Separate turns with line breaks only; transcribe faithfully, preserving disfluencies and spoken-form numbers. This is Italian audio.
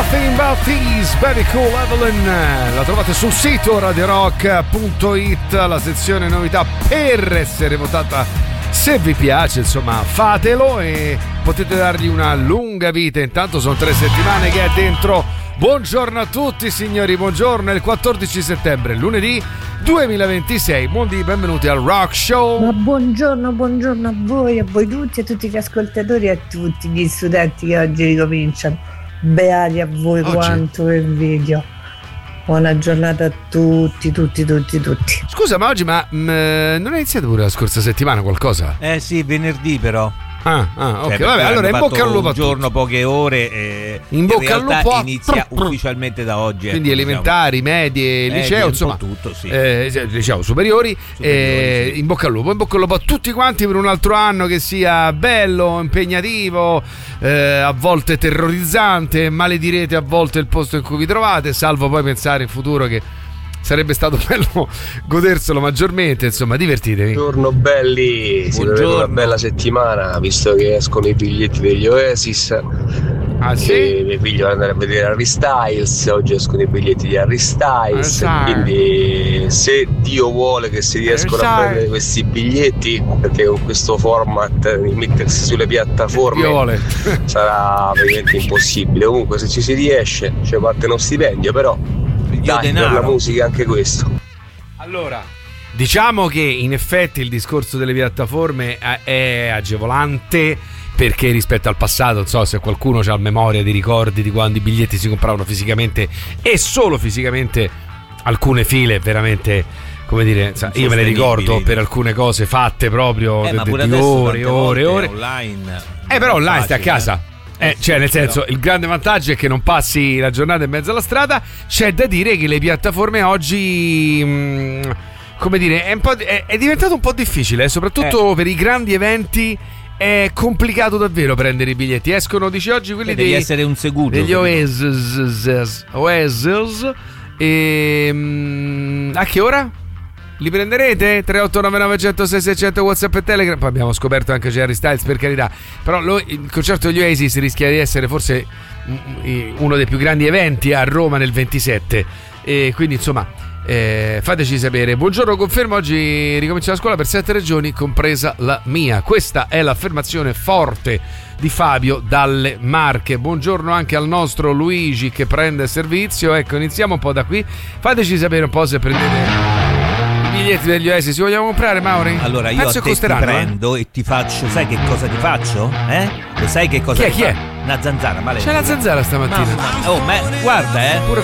Nothing But Thieves, Very Cool Evelyn. La trovate sul sito radio rock punto it, la sezione novità, per essere votata. Se vi piace, insomma, fatelo e potete dargli una lunga vita. Intanto sono tre settimane che è dentro. Buongiorno a tutti signori, buongiorno. È il quattordici settembre, lunedì duemilaventisei. Buondì, benvenuti al Rock Show.
Ma buongiorno, buongiorno a voi, a voi tutti, a tutti gli ascoltatori e a tutti gli studenti che oggi ricominciano. Beati a voi oggi. Quanto che video. Buona giornata a tutti, tutti, tutti, tutti.
Scusa, ma oggi ma mh, non è iniziato pure la scorsa settimana qualcosa?
Eh sì, venerdì però.
Ah, ah, ok,
cioè,
vabbè, allora in bocca al lupo a
un giorno, poche ore e
in bocca al lupo
inizia ufficialmente da oggi.
Quindi
ecco,
elementari,
diciamo.
medie, liceo,
eh,
insomma
tutto, sì.
eh, liceo, superiori,
superiori
eh,
sì.
In bocca al lupo, in bocca al lupo a tutti quanti per un altro anno che sia bello, impegnativo, eh, a volte terrorizzante, maledirete a volte il posto in cui vi trovate, salvo poi pensare in futuro che sarebbe stato bello goderselo maggiormente, insomma, divertitevi.
Buongiorno belli, si prevede una bella settimana visto che escono i biglietti degli Oasis.
Ah sì?
Mio figlio va ad andare a vedere Harry Styles, oggi escono i biglietti di Harry Styles,
Harry
quindi se Dio vuole che si riescono a prendere questi biglietti, perché con questo format di mettersi sulle piattaforme sarà praticamente impossibile. Comunque se ci si riesce ci parte uno stipendio, però dai, per la musica anche questo.
Allora, diciamo che in effetti il discorso delle piattaforme è agevolante, perché rispetto al passato, non so se qualcuno ha memoria di ricordi di quando i biglietti si compravano fisicamente e solo fisicamente, alcune file veramente, come dire, io me ne ricordo per alcune cose fatte proprio
eh,
de,
ma pure
di ore, ore, ore.
Online.
Eh, però online stai a casa.
Eh.
Eh, cioè nel senso, il grande vantaggio è che non passi la giornata in mezzo alla strada. C'è da dire che le piattaforme oggi mh, come dire è, un po', è, è diventato un po' difficile, soprattutto eh. per i grandi eventi. È complicato davvero prendere i biglietti. Escono, dici oggi, quelli
devi
dei,
essere un seguto
degli Oasis. Oasis e mh, a che ora? Li prenderete? tre otto nove nove zero zero sei sei zero zero WhatsApp e Telegram. Poi abbiamo scoperto anche Harry Styles, per carità. Però lo, il concerto degli Oasis rischia di essere forse uno dei più grandi eventi a Roma nel ventisette. E quindi insomma eh, fateci sapere. Buongiorno, confermo, oggi ricomincia la scuola per sette regioni, compresa la mia. Questa è l'affermazione forte di Fabio dalle Marche. Buongiorno anche al nostro Luigi che prende servizio. Ecco, iniziamo un po' da qui. Fateci sapere un po' se prendete biglietti degli Oasis. Si vogliamo comprare, Mauri?
Allora io
penso
a te ti
costeranno,
prendo
eh?
e ti faccio, sai che cosa ti faccio? Eh? Lo sai che cosa
chi è,
ti
chi
fa?
è?
Una zanzara, male.
C'è la zanzara stamattina.
Mamma, oh, ma guarda, eh.
Pure